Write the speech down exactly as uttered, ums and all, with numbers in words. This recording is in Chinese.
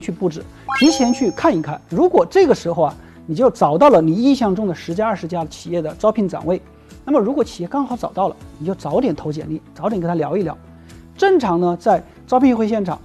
去布置，提前去看一看。如果这个时候啊，你就找到了你意向中的十家、二十家企业的招聘岗位，那么如果企业刚好找到了，你就早点投简历，早点跟他聊一聊。正常呢，在招聘会现场，